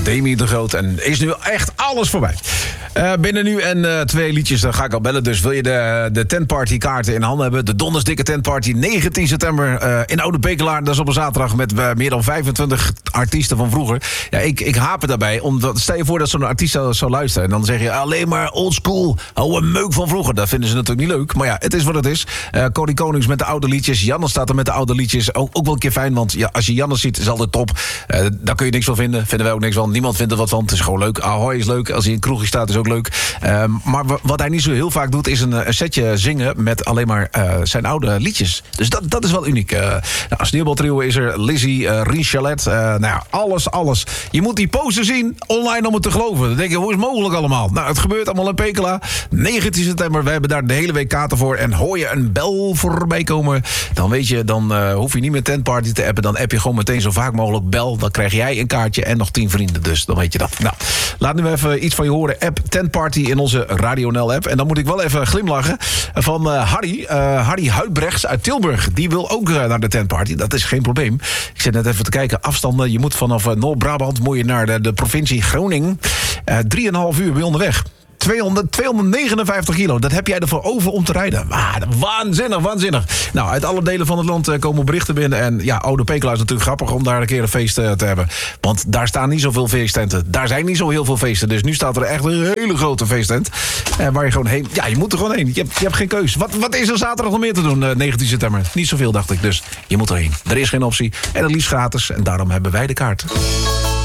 Demi de Groot. En is nu echt alles voorbij. Binnen nu en 2 liedjes, dan ga ik al bellen. Dus wil je de tentparty kaarten in handen hebben? De dondersdikke tentparty, 19 september in Oude Pekelaar. Dat is op een zaterdag met meer dan 25 artiesten van vroeger. Ja, ik haper daarbij. Omdat, stel je voor dat zo'n artiest zou luisteren. En dan zeg je alleen maar old school. Oh, een meuk van vroeger. Dat vinden ze natuurlijk niet leuk. Maar ja, het is wat het is. Cody Konings met de oude liedjes. Jannes staat er met de oude liedjes. Ook wel een keer fijn, want ja, als je Jannes ziet, is altijd top. Daar kun je niks van vinden. Vinden wij ook niks van. Niemand vindt er wat van. Het is gewoon leuk. Ahoy is leuk. Als hij in een kroegje staat, is ook leuk. Maar wat hij niet zo heel vaak doet, is een setje zingen met alleen maar zijn oude liedjes. Dus dat is wel uniek. Sneeuwbaltrio is er. Lizzie, Ries Chalet. Nou ja, alles. Je moet die poster zien online om het te geloven. Dan denk je, hoe is het mogelijk allemaal? Nou, het gebeurt allemaal in Pekela. 19 september. We hebben daar de hele week kaarten voor. En hoor je een bel voorbij komen, dan weet je, dan hoef je niet meer tentparty te appen. Dan app je gewoon meteen zo vaak mogelijk bel. Dan krijg jij een kaartje en nog 10 vrienden. Dus dan weet je dat. Nou, laat nu even iets van je horen. App Tentparty in onze Radio NL app. En dan moet ik wel even glimlachen van Harry Huidbrechts uit Tilburg. Die wil ook naar de tentparty. Dat is geen probleem. Ik zit net even te kijken. Afstanden. Je moet vanaf Noord-Brabant moet je naar de provincie Groningen. 3,5 uur ben je onderweg. 259 kilo, dat heb jij ervoor over om te rijden. Waanzinnig. Nou, uit alle delen van het land komen berichten binnen. En ja, Oude Pekelaar is natuurlijk grappig om daar een keer een feest te hebben. Want daar staan niet zoveel feesttenten. Daar zijn niet zo heel veel feesten. Dus nu staat er echt een hele grote feesttent. Waar je gewoon heen... Ja, je moet er gewoon heen. Je hebt geen keus. Wat is er zaterdag nog meer te doen, 19 september? Niet zoveel, dacht ik. Dus je moet erheen. Er is geen optie. En het liefst gratis. En daarom hebben wij de kaart.